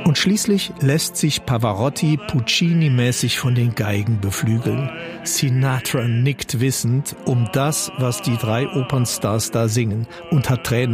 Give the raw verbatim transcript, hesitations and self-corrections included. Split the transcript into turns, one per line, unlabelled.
Und schließlich lässt sich Pavarotti Puccini-mäßig von den Geigen beflügeln. Sinatra nickt wissend um das, was die drei Opernstars da singen und hat Tränen